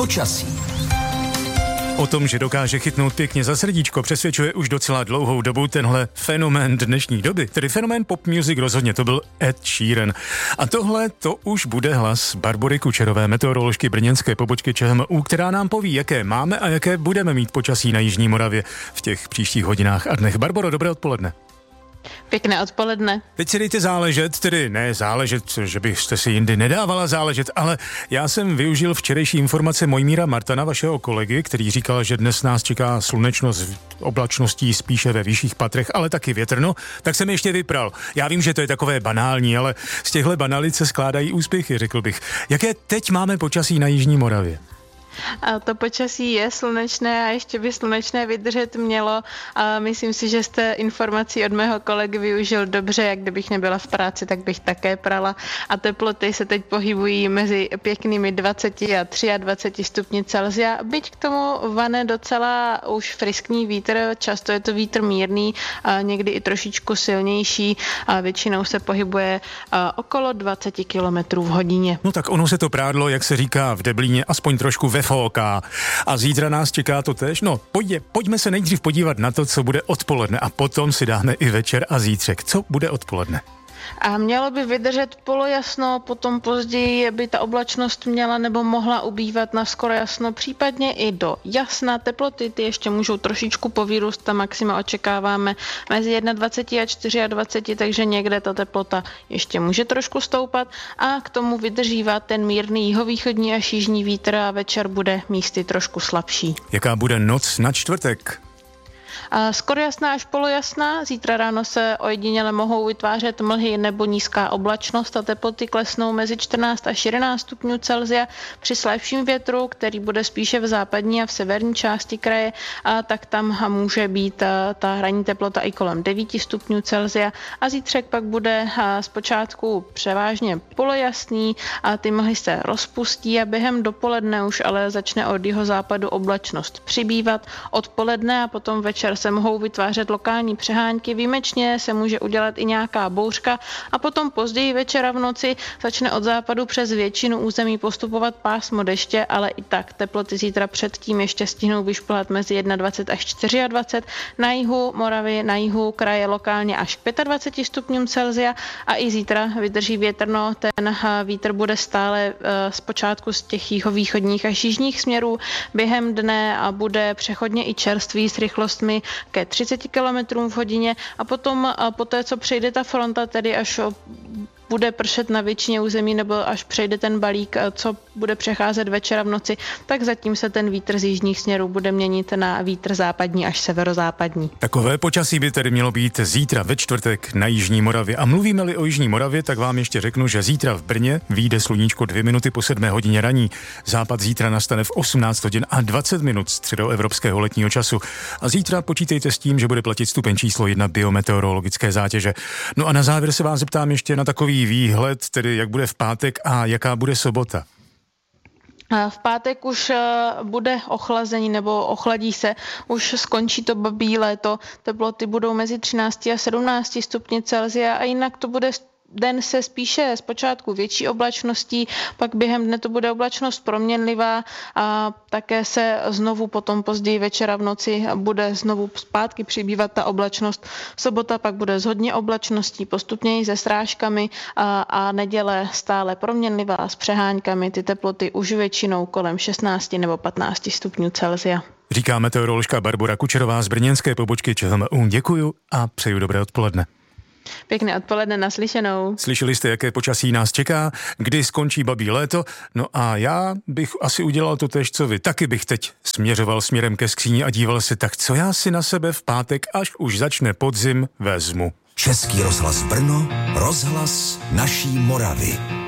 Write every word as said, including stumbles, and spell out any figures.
Počasí. O tom, že dokáže chytnout pěkně za srdíčko, přesvědčuje už docela dlouhou dobu tenhle fenomén dnešní doby, tedy fenomén pop music rozhodně, to byl Ed Sheeran. A tohle to už bude hlas Barbory Kučerové, meteoroložky brněnské pobočky ČHMÚ, která nám poví, jaké máme a jaké budeme mít počasí na jižní Moravě v těch příštích hodinách a dnech. Barboro, dobré odpoledne. Pěkné odpoledne. Teď si dejte záležet, tedy ne záležet, že byste si jindy nedávala záležet, ale já jsem využil včerejší informace Mojmíra Martana, vašeho kolegy, který říkal, že dnes nás čeká slunečno s oblačností spíše ve vyšších patrech, ale taky větrno, tak jsem ještě vypral. Já vím, že to je takové banální, ale z těchto banalit se skládají úspěchy, řekl bych. Jaké teď máme počasí na jižní Moravě? A to počasí je slunečné a ještě by slunečné vydržet mělo. A myslím si, že jste informací od mého kolegy využil dobře, jak kdybych nebyla v práci, tak bych také prala. A teploty se teď pohybují mezi pěknými dvacet a dvacet tři stupni Celsia. Byť k tomu vane docela už friskní vítr, často je to vítr mírný, a někdy i trošičku silnější a většinou se pohybuje okolo dvacet kilometrů v hodině. No tak ono se to prádlo, jak se říká v Deblíně, aspoň trošku ve fóká. A zítra nás čeká to též. No, pojďme, pojďme se nejdřív podívat na to, co bude odpoledne a potom si dáme i večer a zítřek. Co bude odpoledne? A mělo by vydržet polojasno, potom později by ta oblačnost měla nebo mohla ubývat na skoro jasno, případně i do jasna. Teploty ty ještě můžou trošičku povýrůst, ta maxima očekáváme mezi dvacet jedna a dvacet čtyři, takže někde ta teplota ještě může trošku stoupat a k tomu vydržívá ten mírný jihovýchodní až jižní vítr a večer bude místy trošku slabší. Jaká bude noc na čtvrtek? Skoro jasná až polojasná, zítra ráno se ojediněle mohou vytvářet mlhy nebo nízká oblačnost a teploty klesnou mezi čtrnáct až jedenáct stupňů Celsia při slabším větru, který bude spíše v západní a v severní části kraje, a tak tam může být ta hranní teplota i kolem devět stupňů Celsia a zítřek pak bude zpočátku převážně polojasný a ty mlhy se rozpustí a během dopoledne už ale začne od jihozápadu oblačnost přibývat, odpoledne a potom večer se mohou vytvářet lokální přehánky, výjimečně se může udělat i nějaká bouřka a potom později večera v noci začne od západu přes většinu území postupovat pásmo deště, ale i tak teploty zítra předtím ještě stihnou vyšplhat mezi dvacet jedna až dvacet čtyři, na jihu Moravy, na jihu kraje lokálně až k dvacet pět stupňům Celsia a i zítra vydrží větrno, ten vítr bude stále zpočátku z těch jihovýchodních až jižních směrů během dne a bude přechodně i čerstvý s rychlostmi ke třicet kilometrů v hodině a potom po té, co přejde ta fronta, tedy až bude pršet na většině území nebo až přejde ten balík, co bude přecházet večera v noci, tak zatím se ten vítr z jižních směrů bude měnit na vítr západní až severozápadní. Takové počasí by tedy mělo být zítra ve čtvrtek na jižní Moravě. A mluvíme-li o jižní Moravě, tak vám ještě řeknu, že zítra v Brně vyjde sluníčko dvě minuty po sedmé hodině raní. Západ zítra nastane v osmnáct hodin a dvacet minut středoevropského letního času. A zítra počítejte s tím, že bude platit stupeň číslo jedna biometeorologické zátěže. No a na závěr se vás zeptám ještě na takový výhled, tedy jak bude v pátek a jaká bude sobota. V pátek už bude ochlazení nebo ochladí se, už skončí to babí léto, teploty budou mezi třináct a sedmnáct stupni Celsia a jinak to bude den se spíše zpočátku větší oblačností, pak během dne to bude oblačnost proměnlivá a také se znovu potom později večera v noci bude znovu zpátky přibývat ta oblačnost. Sobota pak bude s hodně oblačností, postupně se srážkami a, a neděle stále proměnlivá s přeháňkami, ty teploty už většinou kolem šestnáct nebo patnáct stupňů Celsia. Říká meteoroložka Barbora Kučerová z brněnské pobočky ČHMÚ. Děkuju a přeju dobré odpoledne. Pěkné odpoledne, naslyšenou. Slyšeli jste, jaké počasí nás čeká, kdy skončí babí léto, no a já bych asi udělal to též, co vy. Taky bych teď směřoval směrem ke skříni a díval se, tak co já si na sebe v pátek, až už začne podzim, vezmu. Český rozhlas Brno, rozhlas naší Moravy.